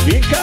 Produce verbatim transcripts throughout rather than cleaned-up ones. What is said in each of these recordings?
צביקה!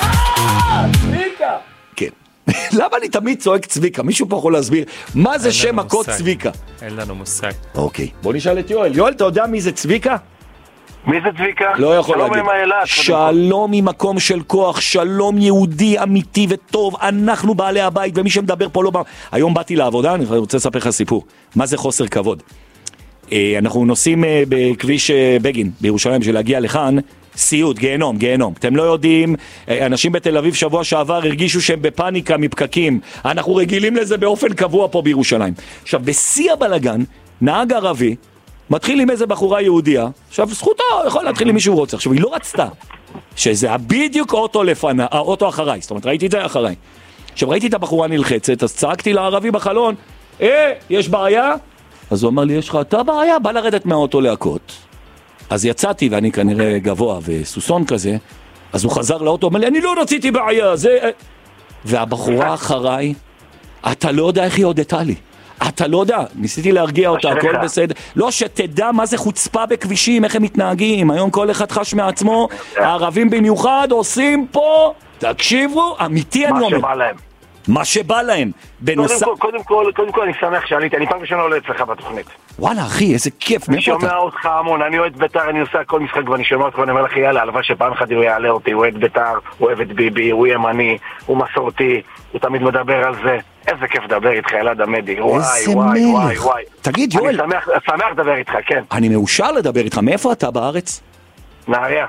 צביקה! כן. למה אני תמיד צועק צביקה? מישהו פה יכול להסביר מה זה שם הקוד צביקה? אין לנו מושג. אוקיי, בוא נשאל את יואל. יואל, אתה יודע מי זה צביקה? מי זה צביקה? לא יכול להגיד. שלום עם האלת. שלום ממקום של כוח, שלום יהודי אמיתי וטוב, אנחנו בעלי הבית, ומי שמדבר פה לא בא... היום באתי לעבודה, אני רוצה לספר לך סיפור. מה זה חוסר כבוד? אנחנו נוסעים בכביש בגין בירושלים של להגיע לכאן, סיוט, גיהנום, גיהנום. אתם לא יודעים, אנשים בתל אביב שבוע שעבר הרגישו שהם בפאניקה מפקקים. אנחנו רגילים לזה באופן קבוע פה בירושלים. עכשיו, בשיא הבלגן, נהג ערבי, מתחיל עם איזה בחורה יהודיה, עכשיו זכותו, יכול להתחיל עם מישהו רוצה. עכשיו, היא לא רצתה, שזה בדיוק אוטו לפנה, האוטו אחריי, זאת אומרת, ראיתי את זה אחריי. עכשיו, ראיתי את הבחורה נלחצת, אז צעקתי לערבי בחלון, אה, יש בעיה? אז הוא אמר לי, יש לך אתה בעיה? בא לרדת מהאוטו להכות. אז יצאתי, ואני כנראה גבוה וסוסון כזה, אז הוא חזר לאוטו, אומר לי, אני לא רציתי בעיה, זה... והבחורה אחריי, אתה לא יודע איך היא הודתה לי. אתה לא יודע, ניסיתי להרגיע אותה, הכל בסדר. לא, שתדע מה זה חוצפה בכבישים, איך הם מתנהגים. היום כל אחד חש מעצמו, הערבים במיוחד עושים פה, תקשיבו, אמיתי אני אומר. מה שבא להם. מה שבא להם. בנוסף... קודם כל, קודם כל אני שמח שעליתי, אני פעם ראשונה עולה אצלך בתוכנית. וואלה אחי, איזה כיף, אני שומע אותך המון, אני אוהד בית"ר, אני עושה כל משחק ואני שומע אותך ואני אומר לך יאללה, הלוואי שפעם אחת הוא יעלה אותי, הוא אוהד בית"ר, הוא אוהב את ביבי, הוא ימני, הוא מסורתי, הוא תמיד מדבר על זה. איזה כיף לדבר איתך, ילד עמדי. וואי וואי וואי וואי. תגיד יואל, אני שמח לדבר איתך, כן. אני מאושר לדבר איתך, מאיפה אתה בארץ? נהריה.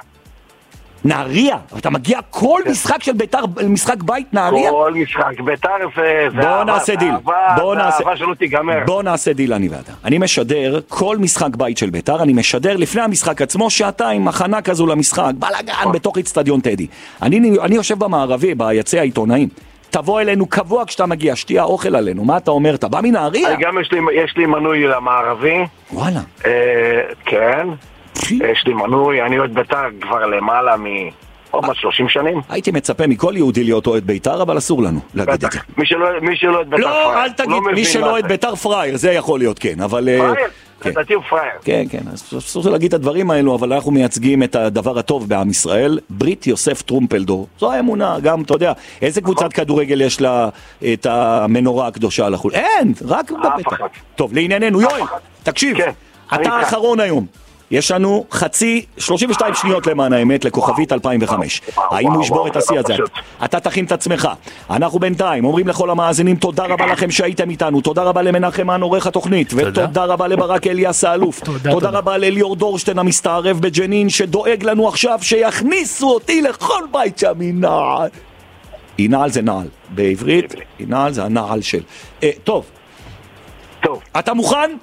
נהריה, אתה מגיע כל משחק של בית"ר, משחק בית נהריה? כל משחק, בית"ר זה... בוא נעשה דיל. בוא נעשה... אהבה שלא תיגמר. בוא נעשה דיל אני ואתה. אני משדר כל משחק בית של בית"ר, אני משדר לפני המשחק עצמו שעתיים, הכנה כזו למשחק, בלגן בתוך אצטדיון טדי. אני, אני יושב במערבי, ביציע העיתונאים. תבוא אלינו קבוע כשאתה מגיע, שתייה אוכל עלינו. מה אתה אומר? אתה בא מנהריה? גם יש לי, יש לי מנוי למערבי. וואלה. אה, כן. יש לי מנוי, אני אוהד בית"ר כבר למעלה מ... עוד שלושים שנים. הייתי מצפה מכל יהודי להיות אוהד בית"ר, אבל אסור לנו להגיד את זה. מי שלא אוהד בית"ר פרייר. לא, אל תגיד, מי שלא אוהד בית"ר פרייר, זה יכול להיות, כן, אבל... פרייר? לדעתי הוא פרייר. כן, כן, אסור להגיד את הדברים האלו, אבל אנחנו מייצגים את הדבר הטוב בעם ישראל, ברית יוסף טרומפלדור. זו האמונה, גם, אתה יודע, איזה קבוצת כדורגל יש לה את המנורה הקדושה לחול? אין, רק בבית"ר. טוב, לענייננו, יואל, תקשיב, אתה האחרון היום. יש לנו חצי, שלושים ושתיים שניות למען האמת, לכוכבית אלפיים וחמש. האם הוא ישבור את השיא הזה? אתה תכין את עצמך. אנחנו בינתיים אומרים לכל המאזינים, תודה רבה לכם שהייתם איתנו, תודה רבה למנחם מן עורך התוכנית, ותודה רבה לברק אליאס האלוף, תודה רבה לאליאור דורשטיין המסתערב בג'נין, שדואג לנו עכשיו שיכניסו אותי לכל בית שם. נעל. נעל זה נעל. בעברית, נעל זה הנעל של. טוב. טוב. אתה מוכן?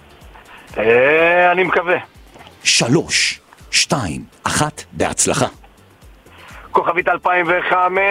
אני מקווה. שלוש, שתיים, אחת, בהצלחה. כוכבית אלפיים וחמש